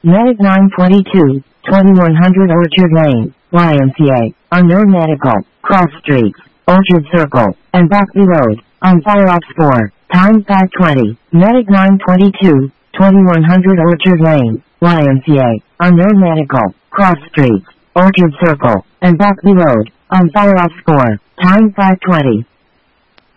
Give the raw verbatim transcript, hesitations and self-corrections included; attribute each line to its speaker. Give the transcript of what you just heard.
Speaker 1: Medic nine twenty-two, twenty-one hundred Orchard Lane, Y M C A, Unknown Medical, Cross Streets, Orchard Circle, and Buckby Road, on fire off four, time five twenty. Medic nine twenty-two, twenty-one hundred Orchard Lane, Y M C A, Unknown Medical, Cross Streets, Orchard Circle, and Buckby Road, on fire off four, time five twenty.